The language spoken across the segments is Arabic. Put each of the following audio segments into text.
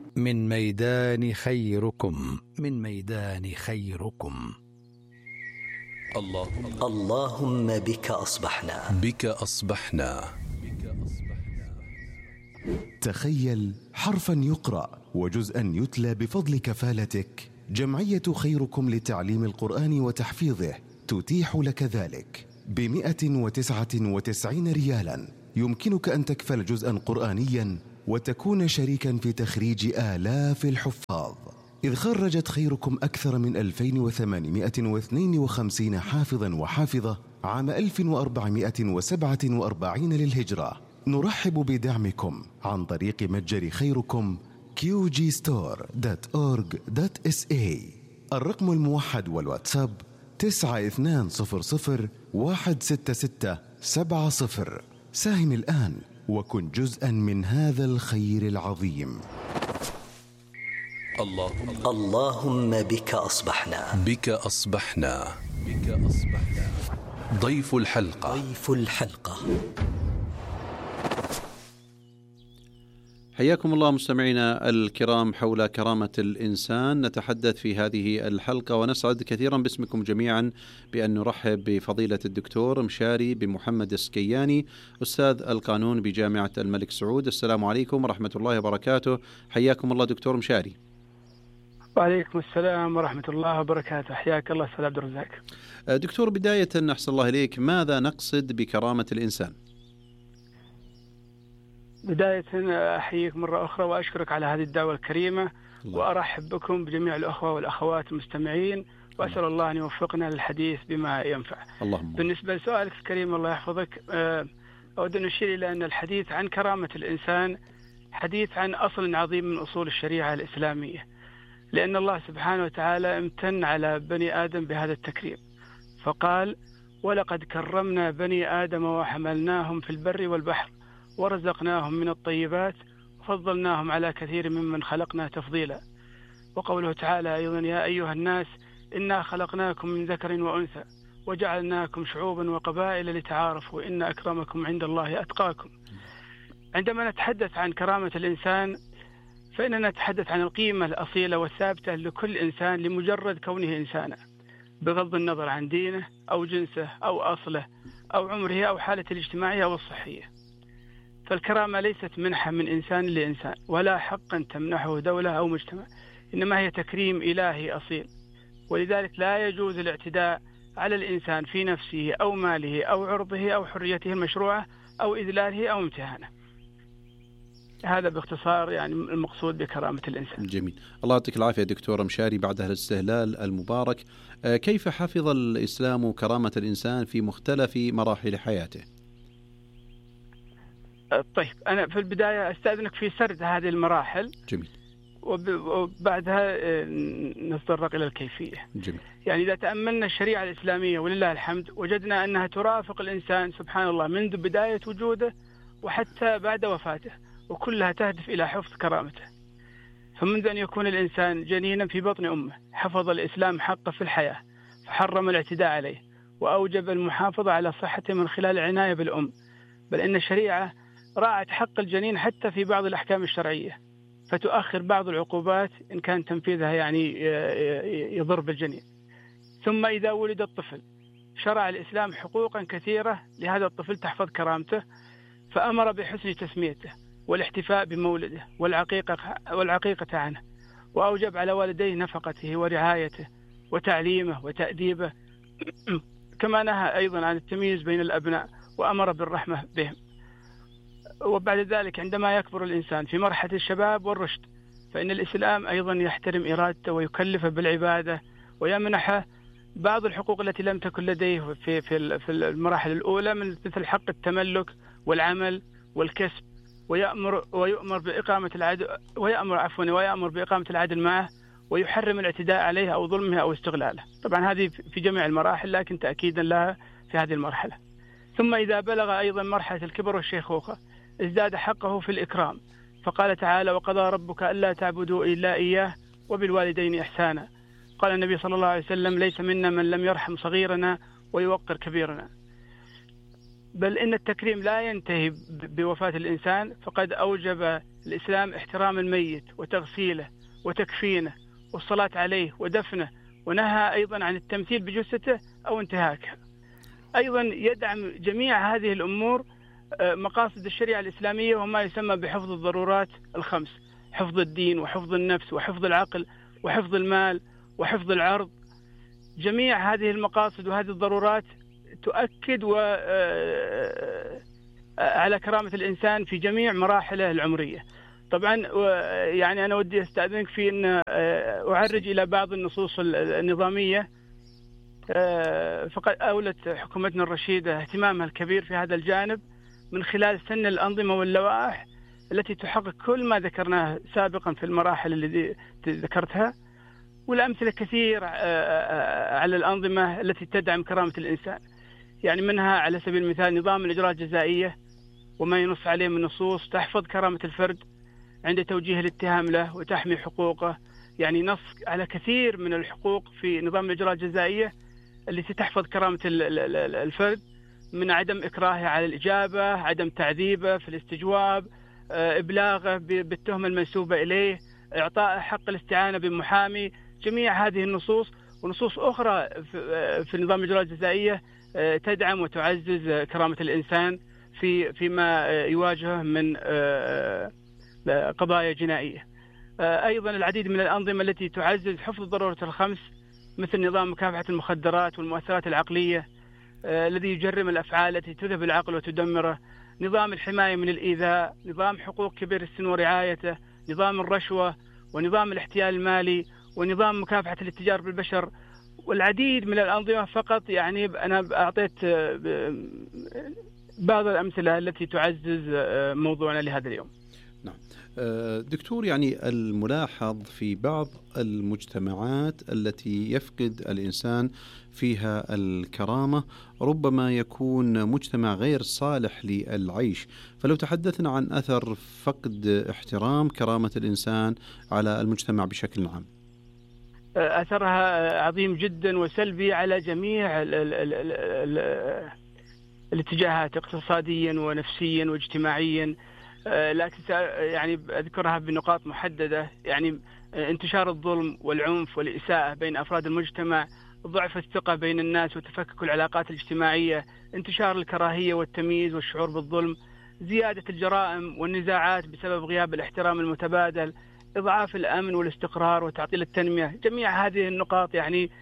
من ميدان خيركم، من ميدان خيركم. اللهم بك أصبحنا، بك أصبحنا. تخيل حرفا يقرأ وجزءا يتلى بفضل كفالتك. جمعية خيركم لتعليم القرآن وتحفيظه تتيح لك ذلك ب199 ريالا. يمكنك أن تكفل جزءا قرآنيا وتكون شريكا في تخريج آلاف الحفاظ، إذ خرجت خيركم أكثر من 2852 حافظا وحافظة عام 1447 للهجرة. نرحب بدعمكم عن طريق متجر خيركم qgstore.org.sa. الرقم الموحد والواتساب 9200166770. ساهم الآن وكن جزءا من هذا الخير العظيم. اللهم بك أصبحنا، بك أصبحنا. بك أصبحنا. ضيف الحلقة. ضيف الحلقة. حياكم الله مستمعينا الكرام حول كرامة الإنسان. نتحدث في هذه الحلقة ونسعد كثيرا باسمكم جميعا بأن نرحب بفضيلة الدكتور مشاري بن محمد السكياني، أستاذ القانون بجامعة الملك سعود. السلام عليكم ورحمة الله وبركاته. حياكم الله دكتور مشاري. وعليكم السلام ورحمة الله وبركاته. حياك الله أستاذ عبد الرزاق. دكتور، بداية أحسن الله إليك، ماذا نقصد بكرامة الإنسان؟ بداية أحييك مرة أخرى وأشكرك على هذه الدعوة الكريمة، وأرحب بكم بجميع الأخوة والأخوات المستمعين، وأسأل الله أن يوفقنا للحديث بما ينفع. اللهم. بالنسبة لسؤالك الكريم الله يحفظك، أود أن أشير إلى أن الحديث عن كرامة الإنسان حديث عن أصل عظيم من أصول الشريعة الإسلامية، لأن الله سبحانه وتعالى امتن على بني آدم بهذا التكريم، فقال: ولقد كرمنا بني آدم وحملناهم في البر والبحر ورزقناهم من الطيبات وفضلناهم على كثير ممن خلقنا تفضيلا. وقوله تعالى أيضا: يا أيها الناس إنا خلقناكم من ذكر وأنثى وجعلناكم شعوبا وقبائل لتعارفوا إن أكرمكم عند الله أتقاكم. عندما نتحدث عن كرامة الإنسان فإننا نتحدث عن القيمة الأصيلة والثابتة لكل إنسان لمجرد كونه إنسانا، بغض النظر عن دينه أو جنسه أو أصله أو عمره أو حالته الاجتماعية أو الصحية. فالكرامة ليست منحة من إنسان لإنسان، ولا حقا تمنحه دولة أو مجتمع، إنما هي تكريم إلهي أصيل. ولذلك لا يجوز الاعتداء على الإنسان في نفسه أو ماله أو عرضه أو حريته المشروعة أو إذلاله أو امتهانه. هذا باختصار يعني المقصود بكرامة الإنسان. جميل. الله يعطيك العافية دكتور مشاري. بعد هذا الاستهلال المبارك، كيف حفظ الإسلام كرامة الإنسان في مختلف مراحل حياته؟ طيب، أنا في البداية أستأذنك في سرد هذه المراحل. جميل. وبعدها نتطرق إلى الكيفية. جميل. يعني إذا تأملنا الشريعة الإسلامية ولله الحمد وجدنا أنها ترافق الإنسان سبحان الله منذ بداية وجوده وحتى بعد وفاته، وكلها تهدف إلى حفظ كرامته. فمنذ أن يكون الإنسان جنينا في بطن أمه حفظ الإسلام حقه في الحياة، فحرم الاعتداء عليه وأوجب المحافظة على صحته من خلال العناية بالأم. بل إن الشريعة راعت حق الجنين حتى في بعض الأحكام الشرعية، فتؤخر بعض العقوبات إن كان تنفيذها يعني يضر بالجنين. ثم إذا ولد الطفل شرع الإسلام حقوقا كثيرة لهذا الطفل تحفظ كرامته، فأمر بحسن تسميته والاحتفاء بمولده والعقيقة عنه، وأوجب على والديه نفقته ورعايته وتعليمه وتأديبه، كما نهى أيضا عن التمييز بين الأبناء وأمر بالرحمة بهم. وبعد ذلك عندما يكبر الإنسان في مرحلة الشباب والرشد فإن الإسلام أيضا يحترم إرادته ويكلفه بالعبادة ويمنحه بعض الحقوق التي لم تكن لديه في المراحل الأولى، مثل حق التملك والعمل والكسب، ويؤمر بإقامة العدل معه، ويحرم الاعتداء عليه أو ظلمه أو استغلاله. طبعا هذه في جميع المراحل، لكن تأكيدا لها في هذه المرحلة. ثم إذا بلغ أيضا مرحلة الكبر والشيخوخة ازداد حقه في الإكرام، فقال تعالى: وقضى ربك ألا تعبدوا إلا إياه وبالوالدين إحسانا. قال النبي صلى الله عليه وسلم: ليس منا من لم يرحم صغيرنا ويوقر كبيرنا. ثم إذا بلغ أيضا مرحلة الكبر والشيخوخة ازداد حقه في الإكرام، فقال تعالى: وقضى ربك ألا تعبدوا إلا إياه وبالوالدين إحسانا. قال النبي صلى الله عليه وسلم: ليس منا من لم يرحم صغيرنا بل إن التكريم لا ينتهي بوفاة الإنسان، فقد أوجب الإسلام احترام الميت وتغسيله وتكفينه والصلاة عليه ودفنه، ونهى أيضا عن التمثيل بجثته أو انتهاكها. أيضا يدعم جميع هذه الأمور مقاصد الشريعة الإسلامية وما يسمى بحفظ الضرورات الخمس: حفظ الدين وحفظ النفس وحفظ العقل وحفظ المال وحفظ العرض. جميع هذه المقاصد وهذه الضرورات تؤكد على كرامة الإنسان في جميع مراحله العمرية. طبعا يعني أنا ودي أستأذنك في أن أعرج إلى بعض النصوص النظامية، فقد أولت حكومتنا الرشيدة اهتمامها الكبير في هذا الجانب من خلال سن الأنظمة واللوائح التي تحقق كل ما ذكرناه سابقا في المراحل اللي ذكرتها، والأمثلة كثير على الأنظمة التي تدعم كرامة الإنسان. يعني منها على سبيل المثال نظام الإجراء الجزائية وما ينص عليه من نصوص تحفظ كرامة الفرد عند توجيه الاتهام له وتحمي حقوقه. يعني نص على كثير من الحقوق في نظام الإجراء الجزائية التي تحفظ كرامة الفرد، من عدم إكراهه على الإجابة، عدم تعذيبه في الاستجواب، إبلاغه بالتهمة المنسوبة إليه، إعطاء حق الاستعانة بمحامي. جميع هذه النصوص ونصوص أخرى في نظام الإجراء الجزائية تدعم وتعزز كرامة الإنسان فيما يواجهه من قضايا جنائية. أيضا العديد من الأنظمة التي تعزز حفظ الضرورات الخمس، مثل نظام مكافحة المخدرات والمؤثرات العقلية الذي يجرم الأفعال التي تذهب العقل وتدمره، نظام الحماية من الإيذاء، نظام حقوق كبير السن ورعايته، نظام الرشوة، ونظام الاحتيال المالي، ونظام مكافحة الاتجار بالبشر، والعديد من الأنظمة. فقط يعني أنا أعطيت بعض الأمثلة التي تعزز موضوعنا لهذا اليوم. نعم دكتور، يعني الملاحظ في بعض المجتمعات التي يفقد الإنسان فيها الكرامة ربما يكون مجتمع غير صالح للعيش، فلو تحدثنا عن أثر فقد احترام كرامة الإنسان على المجتمع بشكل عام. أثرها عظيم جدا وسلبي على جميع الاتجاهات، اقتصاديا ونفسيا واجتماعيا، لكن يعني أذكرها بنقاط محددة. يعني انتشار الظلم والعنف والإساءة بين أفراد المجتمع، ضعف الثقة بين الناس وتفكك العلاقات الاجتماعية، انتشار الكراهية والتمييز والشعور بالظلم، زيادة الجرائم والنزاعات بسبب غياب الاحترام المتبادل، إضعاف الأمن والاستقرار وتعطيل التنمية. جميع هذه النقاط يعني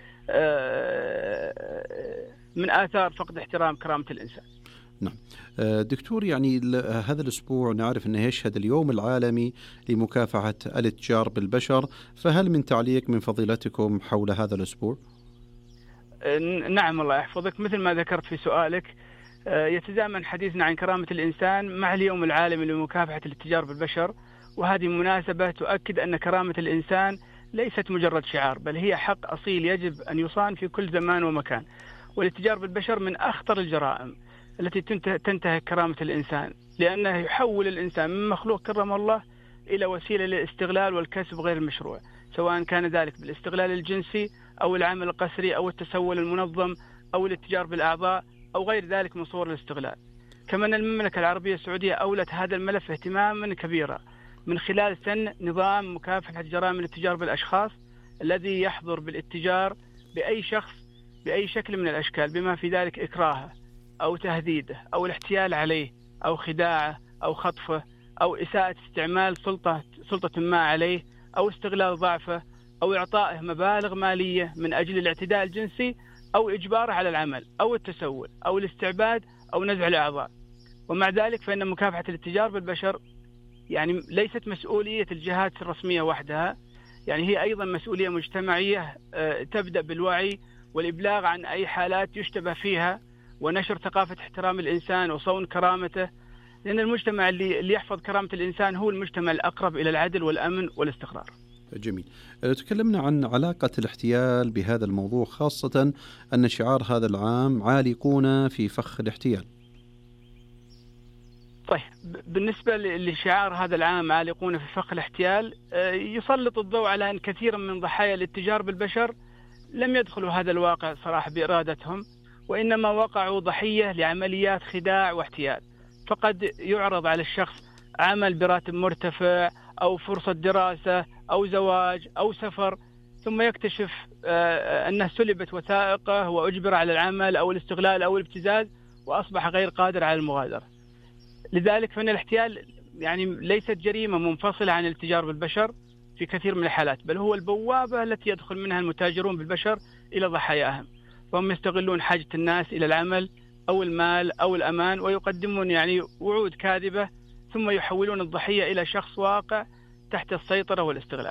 من آثار فقد احترام كرامة الإنسان. نعم دكتور، يعني هذا الأسبوع نعرف أنه يشهد اليوم العالمي لمكافحة الاتجار بالبشر، فهل من تعليق من فضيلتكم حول هذا الأسبوع؟ نعم الله يحفظك، مثل ما ذكرت في سؤالك يتزامن حديثنا عن كرامة الإنسان مع اليوم العالمي لمكافحة الاتجار بالبشر، وهذه مناسبة تؤكد أن كرامة الإنسان ليست مجرد شعار، بل هي حق أصيل يجب أن يصان في كل زمان ومكان. والاتجار بالبشر من أخطر الجرائم التي تنتهك كرامة الإنسان، لأنه يحول الإنسان من مخلوق كرم الله إلى وسيلة للاستغلال والكسب غير المشروع، سواء كان ذلك بالاستغلال الجنسي أو العمل القسري أو التسول المنظم أو الاتجار بالأعضاء أو غير ذلك من صور الاستغلال. كما أن المملكة العربية السعودية أولت هذا الملف اهتماما كبيرا من خلال سن نظام مكافحة جرائم الاتجار بالأشخاص الذي يحظر بالاتجار بأي شخص بأي شكل من الأشكال، بما في ذلك إكراهه أو تهديده أو الاحتيال عليه أو خداعه أو خطفه أو إساءة استعمال سلطة ما عليه أو استغلال ضعفه أو إعطائه مبالغ مالية من أجل الاعتداء الجنسي أو إجباره على العمل أو التسول أو الاستعباد أو نزع الأعضاء. ومع ذلك فإن مكافحة الاتجار بالبشر يعني ليست مسؤولية الجهات الرسمية وحدها، يعني هي أيضا مسؤولية مجتمعية تبدأ بالوعي والإبلاغ عن أي حالات يشتبه فيها ونشر ثقافة احترام الإنسان وصون كرامته، لأن المجتمع اللي يحفظ كرامة الإنسان هو المجتمع الأقرب إلى العدل والأمن والاستقرار. جميل. تكلمنا عن علاقة الاحتيال بهذا الموضوع، خاصة أن شعار هذا العام عالقون في فخ الاحتيال. طيب بالنسبة لشعار هذا العام عالقون في فخ الاحتيال، يسلط الضوء على أن كثيرا من ضحايا الاتجار بالبشر لم يدخلوا هذا الواقع صراحة بإرادتهم، وإنما وقعوا ضحية لعمليات خداع واحتيال. فقد يعرض على الشخص عمل براتب مرتفع أو فرصة دراسة أو زواج أو سفر، ثم يكتشف أنه سلبت وثائقه وأجبر على العمل أو الاستغلال أو الابتزاز، وأصبح غير قادر على المغادرة. لذلك فإن الاحتيال يعني ليست جريمة منفصلة عن الاتجار بالبشر في كثير من الحالات، بل هو البوابة التي يدخل منها المتاجرون بالبشر إلى ضحاياهم. فهم يستغلون حاجة الناس إلى العمل أو المال أو الأمان، ويقدمون يعني وعود كاذبة، ثم يحولون الضحية إلى شخص واقع تحت السيطرة والاستغلال.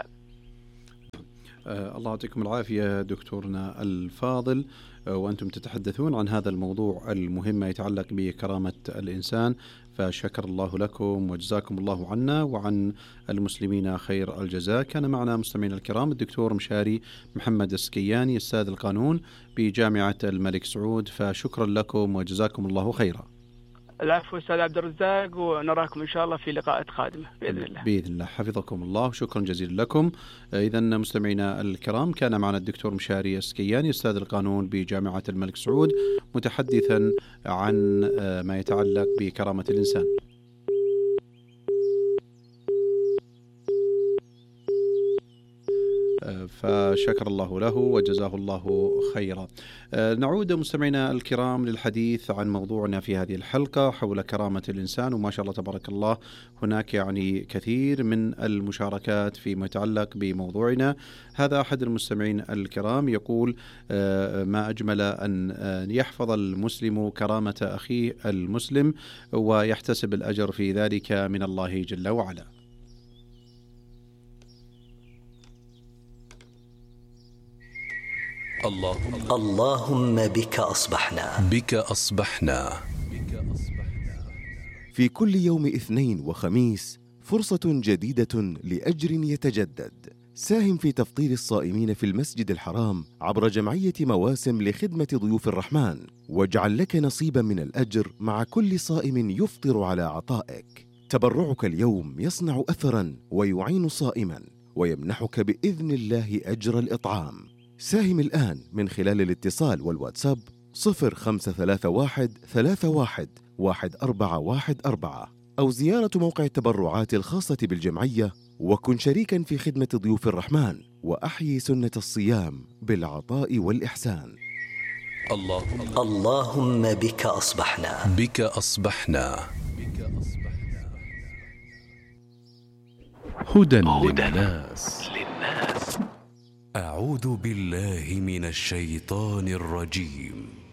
الله يعطيكم العافية دكتورنا الفاضل، وأنتم تتحدثون عن هذا الموضوع المهم ما يتعلق بكرامة الإنسان، فشكر الله لكم وجزاكم الله عنا وعن المسلمين خير الجزاء. كان معنا مستمعينا الكرام الدكتور مشاري محمد السكياني أستاذ القانون بجامعة الملك سعود، فشكرا لكم وجزاكم الله خيرا. العفو أستاذ عبد الرزاق، ونراكم إن شاء الله في لقاءات قادمة بإذن الله. بإذن الله، حفظكم الله، شكرا جزيلا لكم. إذا مستمعينا الكرام كان معنا الدكتور مشاري السكياني أستاذ القانون بجامعة الملك سعود متحدثا عن ما يتعلق بكرامة الإنسان. فشكر الله له وجزاه الله خيرا. نعود مستمعينا الكرام للحديث عن موضوعنا في هذه الحلقة حول كرامة الإنسان، وما شاء الله تبارك الله هناك يعني كثير من المشاركات فيما يتعلق بموضوعنا. هذا أحد المستمعين الكرام يقول: ما أجمل أن يحفظ المسلم كرامة أخيه المسلم ويحتسب الأجر في ذلك من الله جل وعلا. اللهم بك أصبحنا. بك أصبحنا. في كل يوم اثنين وخميس فرصة جديدة لأجر يتجدد. ساهم في تفطير الصائمين في المسجد الحرام عبر جمعية مواسم لخدمة ضيوف الرحمن، واجعل لك نصيبا من الأجر مع كل صائم يفطر على عطائك. تبرعك اليوم يصنع أثرا ويعين صائما ويمنحك بإذن الله أجر الإطعام. ساهم الآن من خلال الاتصال والواتساب 0531 31 1414 أو زيارة موقع التبرعات الخاصة بالجمعية، وكن شريكا في خدمة ضيوف الرحمن وأحيي سنة الصيام بالعطاء والإحسان. اللهم بك أصبحنا. بك أصبحنا. هدى للناس. أعوذ بالله من الشيطان الرجيم.